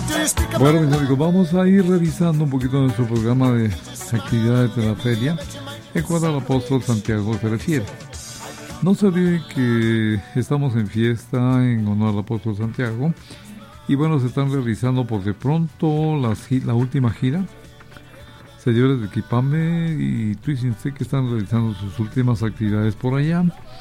Bueno, mis amigos, vamos a ir revisando un poquito nuestro programa de actividades de la feria en cuanto al apóstol Santiago se refiere. No se olviden que estamos en fiesta en honor al apóstol Santiago y bueno, se están realizando por de pronto la última gira. Señores de Quipame y Tuisinse que están realizando sus últimas actividades por allá.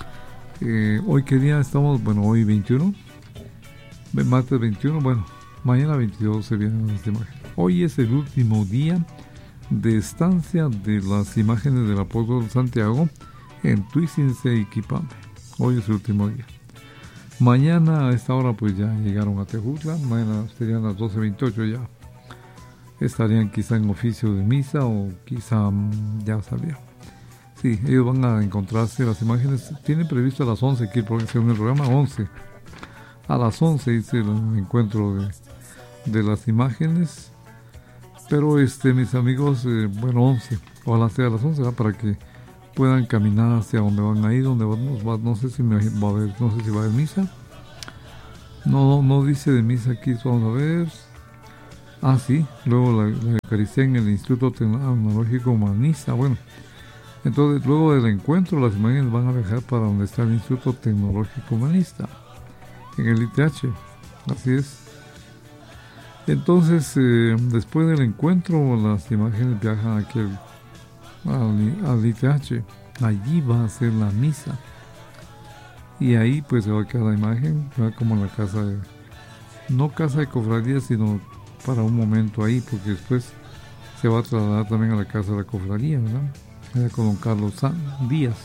Hoy qué día estamos, bueno, hoy 21, martes 21, bueno, mañana 22 se vienen las imágenes. Hoy es el último día de estancia de las imágenes del apóstol Santiago en Tuisinse y Quipame. Hoy es el último día. Mañana a esta hora pues ya llegaron a Tejutla, mañana serían las 12:28 ya. Estarían quizá en oficio de misa o quizá ya salieron. Sí, ellos van a encontrarse las imágenes. Tienen previsto a las 11 que según el programa 11. A las 11 dice el encuentro de las imágenes. Pero mis amigos, bueno, 11. Ojalá sea a las 11, ¿verdad? Para que puedan caminar hacia donde van a ir, no sé si va a haber misa. No dice de misa aquí, vamos a ver. Ah, sí, luego la Eucaristía en el Instituto Tecnológico Humanista. Bueno, entonces luego del encuentro las imágenes van a viajar para donde está el Instituto Tecnológico Humanista, en el ITH, así es. Entonces, después del encuentro, las imágenes viajan aquí al ITH. Allí va a ser la misa. Y ahí pues se va a quedar la imagen, va como en la casa no casa de cofradía, sino para un momento ahí, porque después se va a trasladar también a la casa de la cofradía, ¿verdad? Allá con don Carlos Díaz.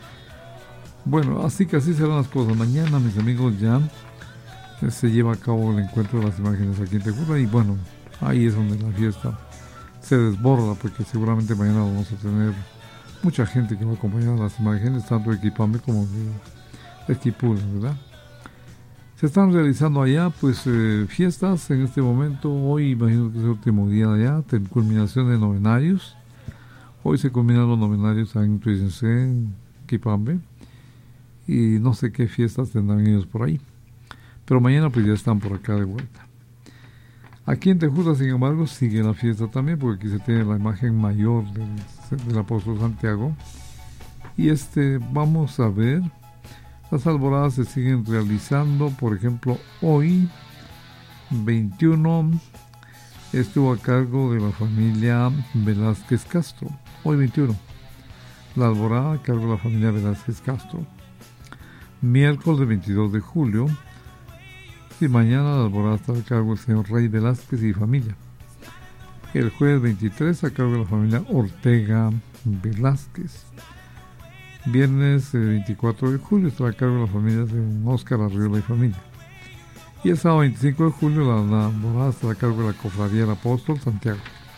Bueno, así que así serán las cosas. Mañana, mis amigos, ya se lleva a cabo el encuentro de las imágenes aquí en Tejutla y bueno, ahí es donde la fiesta se desborda, porque seguramente mañana vamos a tener mucha gente que va a acompañar a las imágenes, tanto de Quipame como de Esquipula, ¿verdad? Se están realizando allá pues fiestas en este momento. Hoy imagino que es el último día de allá, culminación de novenarios. Hoy se culminan los novenarios en Tuisinse, en Quipame, y no sé qué fiestas tendrán ellos por ahí, pero mañana pues ya están por acá de vuelta. Aquí en Tejutla, sin embargo, sigue la fiesta también, porque aquí se tiene la imagen mayor del apóstol Santiago. Y vamos a ver, las alboradas se siguen realizando. Por ejemplo, hoy, 21, estuvo a cargo de la familia Velázquez Castro. Hoy 21, la alborada a cargo de la familia Velázquez Castro. Miércoles 22 de julio, y mañana la alborada está a cargo del señor Rey Velázquez y familia. El jueves 23 a cargo de la familia Ortega Velázquez. Viernes 24 de julio estará a cargo de la familia de Óscar Arriola y familia. Y el sábado 25 de julio la alborada estará a cargo de la cofradía del apóstol Santiago.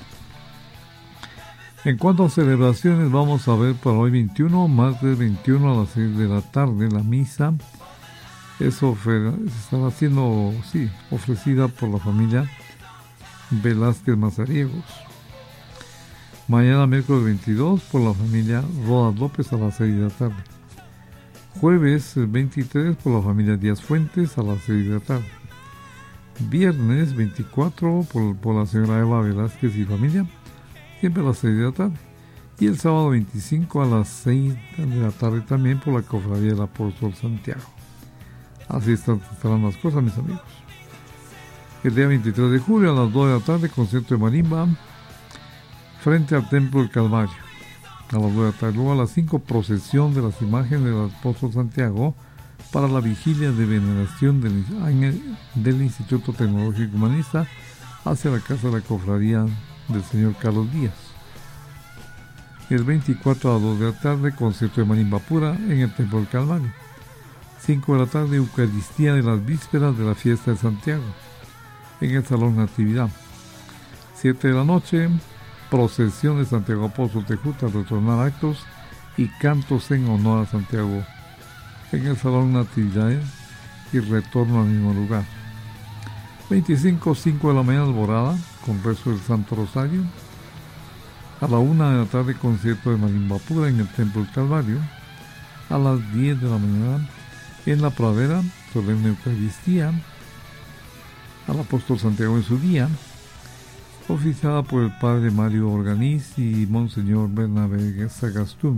En cuanto a celebraciones, vamos a ver para hoy 21, martes 21 a las 6 de la tarde, la misa. Eso estará siendo, ofrecida por la familia Velázquez Mazariegos. Mañana, miércoles 22, por la familia Rodas López a las 6 de la tarde. Jueves 23, por la familia Díaz Fuentes a las 6 de la tarde. Viernes 24, por la señora Eva Velázquez y familia, siempre a las 6 de la tarde. Y el sábado 25 a las 6 de la tarde también por la cofradía del apóstol Santiago. Así estarán las cosas, mis amigos. El día 23 de julio a las 2 de la tarde, concierto de marimba frente al Templo del Calvario. A las 2 de la tarde. Luego a las 5, procesión de las imágenes del apóstol Santiago para la vigilia de veneración del Instituto Tecnológico Humanista hacia la casa de la cofradía del señor Carlos Díaz. El 24 a las 2 de la tarde, concierto de marimba pura en el Templo del Calvario. 5 de la tarde, Eucaristía de las vísperas de la fiesta de Santiago en el Salón Natividad. 7 de la noche, procesión de Santiago Apóstol Tejutla, retornar actos y cantos en honor a Santiago en el Salón Natividad y retorno al mismo lugar. 25, 5 de la mañana, alborada con rezo del Santo Rosario. A la 1 de la tarde, concierto de marimba pura en el Templo del Calvario. A las 10 de la mañana, en la pradera, solemne Eucaristía. al apóstol Santiago en su día, oficiada por el padre Mario Organiz y Monseñor Bernabé Sagastún.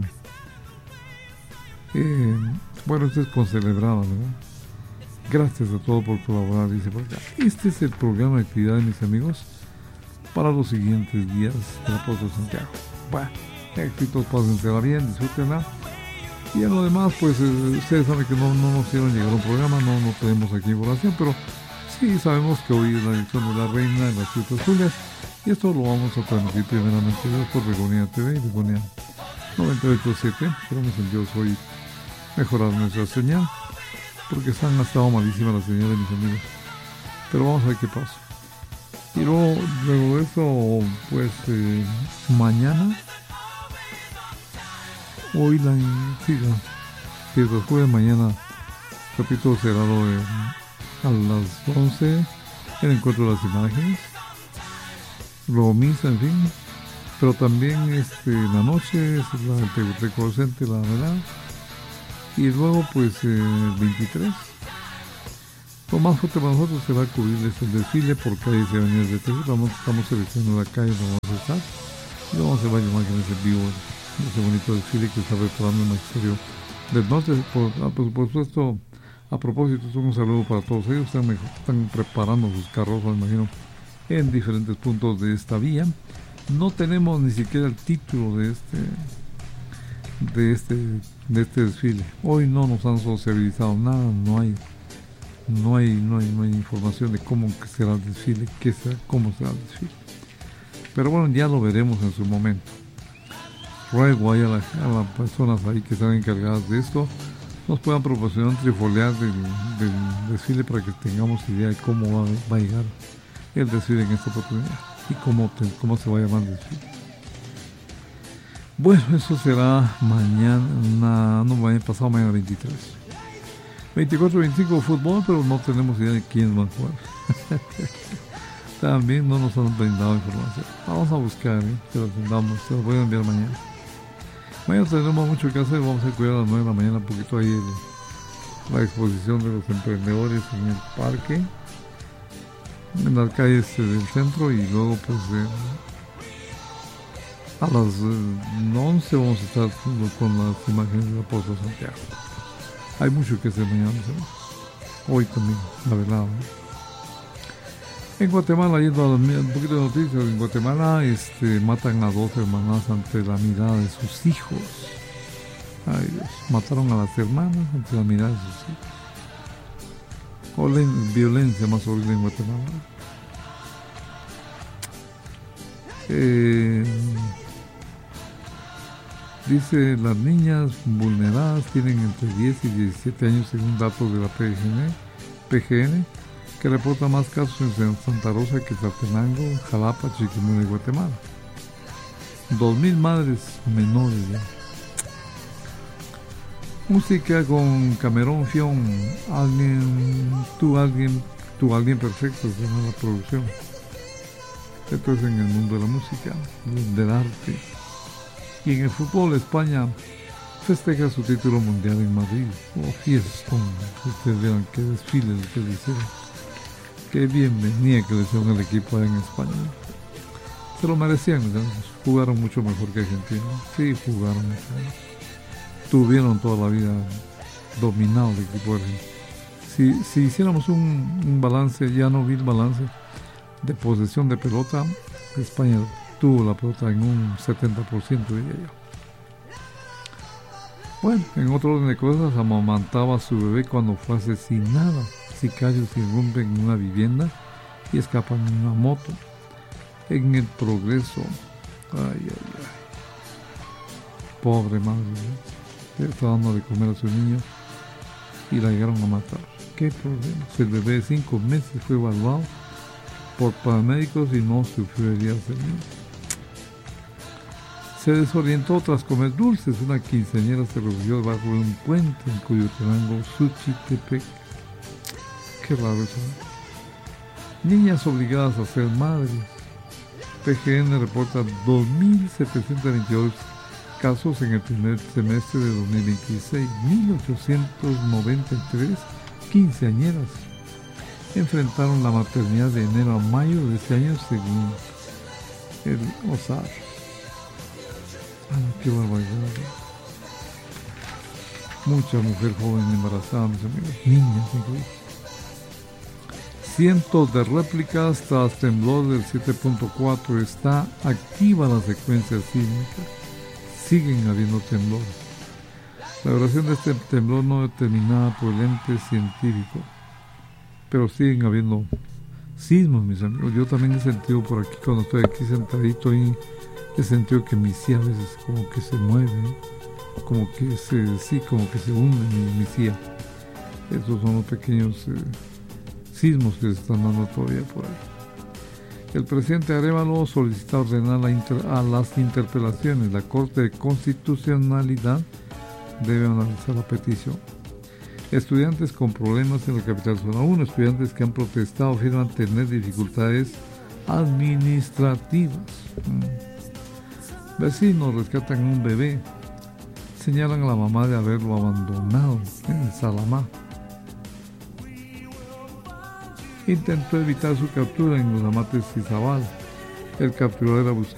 Bueno, esto es concelebrada, ¿verdad? Gracias a todos por colaborar, dice por acá. Este es el programa de actividades, mis amigos, para los siguientes días del apóstol Santiago. Bueno, éxitos, pásensela bien, disfrútenla. Y en lo demás, pues ustedes saben que no nos hicieron llegar un programa, no tenemos aquí información, pero sí sabemos que hoy es la elección de la reina en las Fiestas Julias, y esto lo vamos a transmitir primeramente por Begonia TV y Begonia 98.7. Queremos en Dios hoy mejorar nuestra señal, porque ha estado malísima la señal de mis amigos, pero vamos a ver qué pasa. Y luego de eso, pues mañana, hoy después de mañana, repito, será a las 11 el encuentro de las imágenes, luego misa, en fin, pero también la noche es el Tehuteco Center, la verdad, y luego pues el 23 lo más fuerte para nosotros se va a cubrir el desfile por calles y avenidas de Texas. Estamos seleccionando la calle donde vamos a estar y vamos a hacer varias imágenes en vivo de ese bonito desfile que está preparando el Magisterio del Norte. Por supuesto, a propósito, un saludo para todos ellos. Están preparando sus carrozas, me imagino, en diferentes puntos de esta vía. No tenemos ni siquiera el título de este desfile. Hoy no nos han sociabilizado nada, no hay información de cómo será el desfile, cómo será el desfile. Pero bueno, ya lo veremos en su momento. Ruego ahí a las personas ahí que están encargadas de esto, nos puedan proporcionar un trifoliar del desfile para que tengamos idea de cómo va a llegar el desfile en esta oportunidad y cómo se va a llamar el desfile. Bueno, eso será pasado mañana 23. 24-25 fútbol, pero no tenemos idea de quién va a jugar. También no nos han brindado información. Vamos a buscar, se lo voy a enviar mañana. Mañana tenemos mucho que hacer, vamos a cuidar a las 9 de la mañana, un poquito ahí la exposición de los emprendedores en el parque, en las calles del centro, y luego pues a las 11 vamos a estar con las imágenes del apóstol Santiago. Hay mucho que hacer mañana, hoy también, la verdad, ¿no? En Guatemala, yendo a un poquito de noticias, en Guatemala matan a 2 hermanas ante la mirada de sus hijos. Ay Dios, mataron a las hermanas ante la mirada de sus hijos. Violencia más horrible en Guatemala. Dice, las niñas vulneradas tienen entre 10 y 17 años según datos de la PGN, que reporta más casos en Santa Rosa que Tlaltenango, Jalapa, Chiquimula y Guatemala. 2,000 madres menores ya. Música con Camerón Fion, tu alguien perfecto, se llama la producción. Esto es en el mundo de la música, del arte. Y en el fútbol, España festeja su título mundial en Madrid. Fiestón, ustedes vean qué desfile que le hicieron. Qué bien venía que le hicieron el equipo en España. Se lo merecían, ¿no? Jugaron mucho mejor que Argentina. Sí, jugaron mejor. Tuvieron toda la vida dominado el equipo de Argentina. Si hiciéramos un balance, ya no vi el balance de posesión de pelota, España tuvo la pelota en un 70%, diría yo. Bueno, en otro orden de cosas, amamantaba a su bebé cuando fue asesinada. Sicarios irrumpen en una vivienda y escapan en una moto. En el Progreso. Ay. Pobre madre, ¿no? Le está dando de comer a su niño y la llegaron a matar. ¿Qué problema? El bebé de 5 meses fue evaluado por paramédicos y no sufrió heridas del niño. Se desorientó tras comer dulces. Una quinceañera se refugió debajo de un puente en Coyotenango, Suchitepec. Qué raro eso, ¿no? Niñas obligadas a ser madres. PGN reporta 2.722 casos en el primer semestre de 2026. 1.893 quinceañeras enfrentaron la maternidad de enero a mayo de este año según el OSAR. Qué barbaridad. Mucha mujer joven embarazada, mis amigos, niñas incluso. Cientos de réplicas tras temblor del 7.4. Está activa la secuencia sísmica. Siguen habiendo temblores. La duración de este temblor no determinada por el ente científico, pero siguen habiendo sismos, mis amigos. Yo también he sentido por aquí, cuando estoy aquí sentadito, y he sentido que mi silla a veces como que se mueve, como que se hunde mi silla. Estos son los pequeños sismos que se están dando todavía por ahí. El presidente Arévalo solicita ordenar a las interpelaciones. La Corte de Constitucionalidad debe analizar la petición. Estudiantes con problemas en la capital zona 1. Estudiantes que han protestado afirman tener dificultades administrativas. Vecinos rescatan un bebé. Señalan a la mamá de haberlo abandonado en Salamá. Intentó evitar su captura en los Amates Izabal. El capturado era buscado